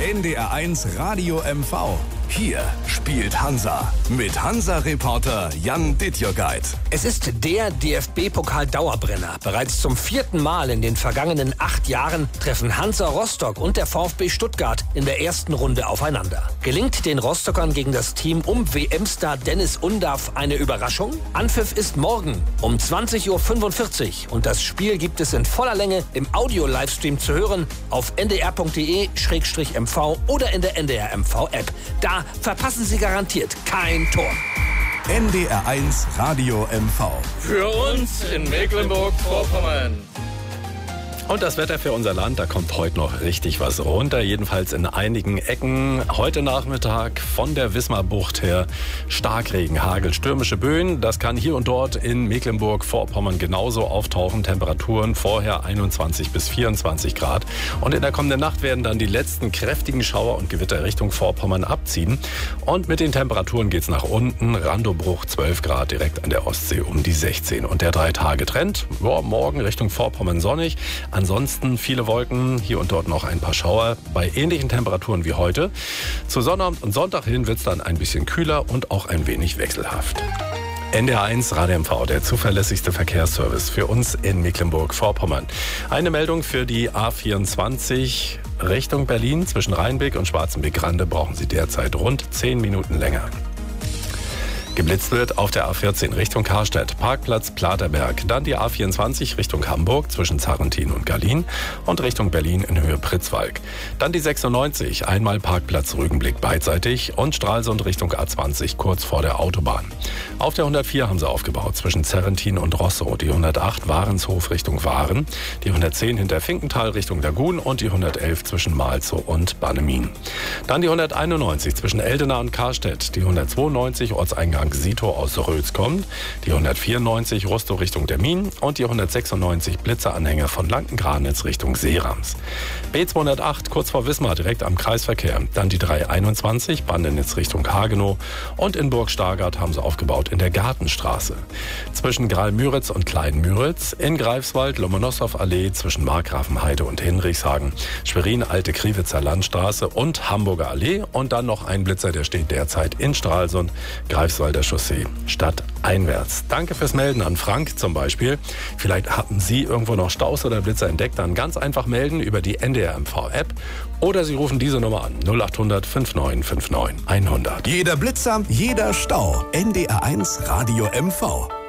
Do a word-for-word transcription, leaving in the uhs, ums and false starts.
N D R eins Radio M V. Hier spielt Hansa mit Hansa-Reporter Jan Dittjörgeit. Es ist der D F B-Pokal-Dauerbrenner. Bereits zum vierten Mal in den vergangenen acht Jahren treffen Hansa Rostock und der VfB Stuttgart in der ersten Runde aufeinander. Gelingt den Rostockern gegen das Team um W M-Star Dennis Undaff eine Überraschung? Anpfiff ist morgen um zwanzig Uhr fünfundvierzig und das Spiel gibt es in voller Länge im Audio-Livestream zu hören auf n d r punkt d e slash m v oder in der N D R M V-App. Da verpassen Sie garantiert kein Tor. N D R eins Radio M V. Für uns in Mecklenburg-Vorpommern. Und das Wetter für unser Land, da kommt heute noch richtig was runter, jedenfalls in einigen Ecken. Heute Nachmittag von der Wismarbucht her Starkregen, Hagel, stürmische Böen. Das kann hier und dort in Mecklenburg-Vorpommern genauso auftauchen. Temperaturen vorher einundzwanzig bis vierundzwanzig Grad. Und in der kommenden Nacht werden dann die letzten kräftigen Schauer und Gewitter Richtung Vorpommern abziehen. Und mit den Temperaturen geht's nach unten. Randobruch zwölf Grad direkt an der Ostsee um die sechzehn. Und der Drei-Tage-Trend, ja, morgen Richtung Vorpommern sonnig. Ansonsten viele Wolken, hier und dort noch ein paar Schauer bei ähnlichen Temperaturen wie heute. Zu Sonnabend und Sonntag hin wird es dann ein bisschen kühler und auch ein wenig wechselhaft. N D R eins Radio M V, der zuverlässigste Verkehrsservice für uns in Mecklenburg-Vorpommern. Eine Meldung für die A vierundzwanzig Richtung Berlin. Zwischen Rheinbeck und Schwarzenbeck-Rande brauchen Sie derzeit rund zehn Minuten länger. Geblitzt wird auf der A vierzehn Richtung Karstedt, Parkplatz Platerberg. Dann die A vierundzwanzig Richtung Hamburg zwischen Zarrentin und Gallien und Richtung Berlin in Höhe Pritzwalk. Dann die sechsundneunzig, einmal Parkplatz Rügenblick beidseitig und Stralsund Richtung A zwanzig kurz vor der Autobahn. Auf der hundertvier haben sie aufgebaut zwischen Zarrentin und Rosso, die hundertacht Warenshof Richtung Waren, die hundertzehn hinter Finkenthal Richtung Lagun und die hundertelf zwischen Malzow und Bannemin. Dann die hunderteinundneunzig zwischen Eldena und Karstedt, die hundertzweiundneunzig Ortseingang Sito aus Röls kommt, die hundertvierundneunzig Rostow Richtung der Minen und die hundertsechsundneunzig Blitzeranhänger von Lanken-Granitz Richtung Seerams. B zweihundertacht kurz vor Wismar direkt am Kreisverkehr, dann die dreihunderteinundzwanzig Bandenitz Richtung Hagenow und in Burg Stargard haben sie aufgebaut in der Gartenstraße. Zwischen Graal-Müritz und Klein-Müritz, in Greifswald Lomonossow-Allee zwischen Markgrafenheide und Hinrichshagen, Schwerin Alte Kriwitzer Landstraße und Hamburger Allee und dann noch ein Blitzer, der steht derzeit in Stralsund, Greifswalder Chaussee stadteinwärts. Danke fürs Melden an Frank zum Beispiel. Vielleicht hatten Sie irgendwo noch Staus oder Blitzer entdeckt, dann ganz einfach melden über die N D R M V-App oder Sie rufen diese Nummer an null acht hundert fünfundneunzig neunundfünfzig hundert. Jeder Blitzer, jeder Stau. N D R eins Radio M V.